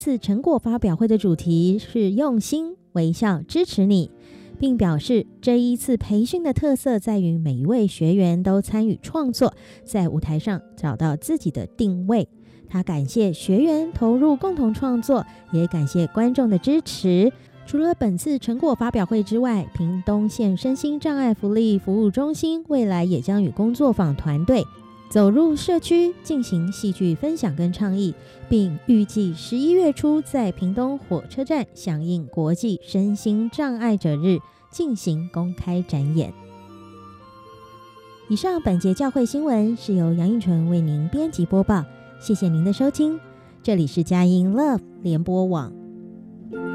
次成果发表会的主题是用心微笑支持你，并表示这一次培训的特色在于每一位学员都参与创作，在舞台上找到自己的定位。他感谢学员投入共同创作，也感谢观众的支持。除了本次成果发表会之外，屏东县身心障碍福利服务中心未来也将与工作坊团队走入社区进行戏剧分享跟倡议，并预计11月初在屏东火车站响应国际身心障碍者日进行公开展演。以上本节教会新闻是由杨映纯为您编辑播报，谢谢您的收听，这里是佳音 Love 联播网。